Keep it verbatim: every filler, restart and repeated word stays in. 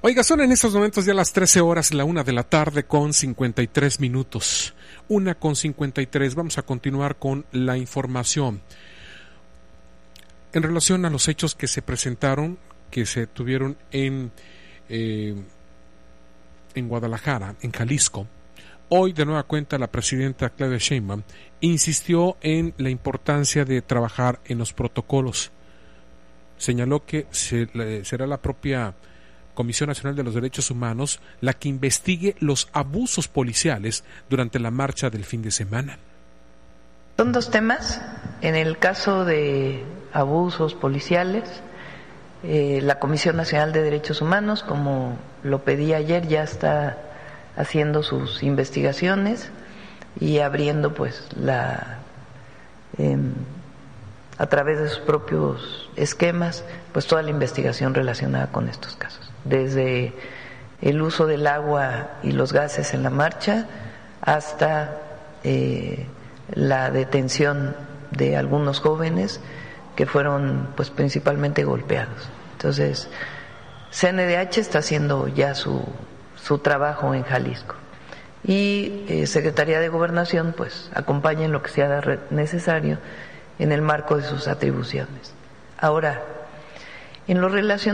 Oiga, son en estos momentos ya las trece horas, la una de la tarde con cincuenta y tres minutos. Una con cincuenta y tres. Vamos a continuar con la información. En relación a los hechos que se presentaron, que se tuvieron en, eh, en Guadalajara, en Jalisco, hoy de nueva cuenta la presidenta Claudia Sheinbaum insistió en la importancia de trabajar en los protocolos. Señaló que se, será la propia Comisión Nacional de los Derechos Humanos la que investigue los abusos policiales durante la marcha del fin de semana. Son dos temas. En el caso de abusos policiales, eh, la Comisión Nacional de Derechos Humanos, como lo pedí ayer, ya está haciendo sus investigaciones y abriendo pues la eh, a través de sus propios esquemas pues toda la investigación relacionada con estos casos, desde el uso del agua y los gases en la marcha hasta eh, la detención de algunos jóvenes que fueron pues principalmente golpeados. Entonces C N D H está haciendo ya su su trabajo en Jalisco y eh, Secretaría de Gobernación pues acompaña en lo que sea necesario en el marco de sus atribuciones. Ahora, en lo relacionado